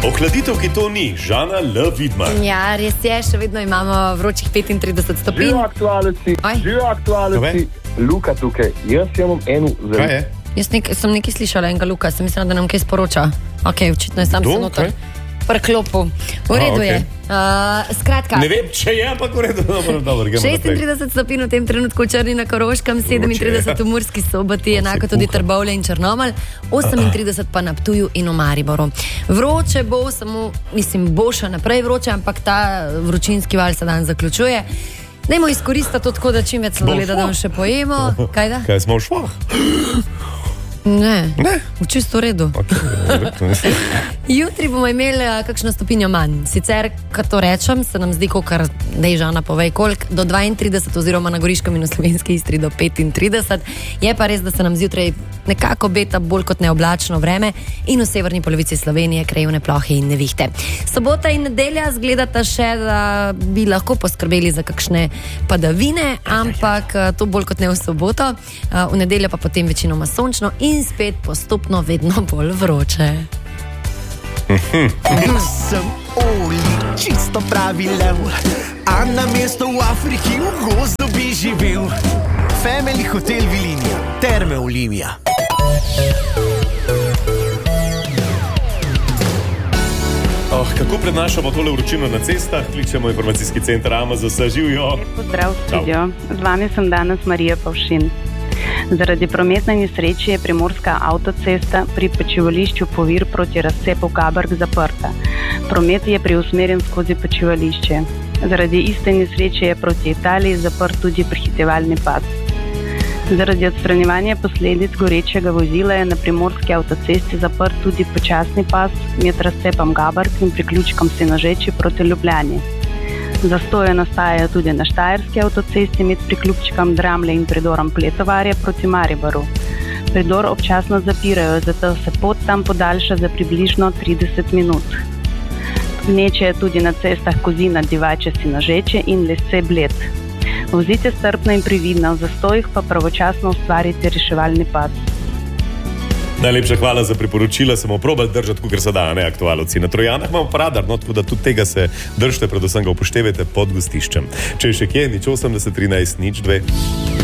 Ohladitev, ki to ni, Žana L. Vidmar. Ja, res je, še vedno imamo vročih 35 stopinj. Živijo aktualci, Luka tukaj. Jaz imam eno zelo. Kaj je? Jaz sem nekaj slišala enega Luka, sem mislila, da nam kaj sporoča. Ok, očitno je sam se noter prklopil. V redu je. Skratka. Ne vem, če je, ampak v redu. Dobro, 36 stopinj v tem trenutku v Črni na Koroškem, 37 v Murski Soboti, enako tudi Trbovlje in Črnomelj, 38 pa na Ptuju in v Mariboru. Vroče bo, bo še naprej vroče, ampak ta vročinski val se dan zaključuje. Dajmo izkoristiti to tako, da čim več sladoleda, da še pojemo. Kaj da? Kaj smo v švah? Ne, v čisto redu. Jutri bomo imeli kakšno stopinjo manj. Sicer, kad to rečem, se nam zdi, kar dej Žana povej, koliko, do 32 oziroma na Goriškem in v Slovenski Istri do 35. Je pa res, da se nam zjutraj nekako obeta bolj kot neoblačno vreme in v severni polovici Slovenije krajevne plohe in nevihte. Sobota in nedelja zgledata še, da bi lahko poskrbeli za kakšne padavine, ampak to bolj kot ne v soboto. V nedeljo pa potem večinoma sončno in spet postopno vedno bolj vroče. Sem Oli, čisto pravi lev, a na mesto v Afriki v gozdu bi živel. Family Hotel Vilinija, Terme Olimija. Kako prenašamo tole vročino na cestah? Kličemo informacijski center AMZS. Živijo. Lep pozdrav v studio. Z vami sem danes Marija Pavšin. Zaradi prometne nesreče je primorska avtocesta pri počivališču Povir proti razcepu Gabrk zaprta. Promet je preusmerjen skozi počivališče. Zaradi iste nesreče je proti Italiji zaprt tudi prehitevalni pas. Zaradi odstranjevanja posledic gorečega vozila je na primorski avtocesti zaprt tudi počasni pas med razcepom Gabrk in priključkom Senožeči proti Ljubljani. Zastoje nastajajo tudi na štajerski avtocesti med priključkom Dramlje in predorom Pletovarje proti Mariboru. Predor občasno zapirajo, zato se pot tam podaljša za približno 30 minut. Gneče je tudi na cestah Kozina, Divače, Senožeče in Lesce Bled. Vozite strpno in previdno, v zastojih pa pravočasno ustvarite reševalni pas. Najlepša hvala za priporočila, samo probali držati, ker se da, ne aktualovci. Na Trojanah imamo radar, tako da tudi tega se držite, predvsem ga upoštevajte pod gostiščem. Če je še kje, 080 13 02.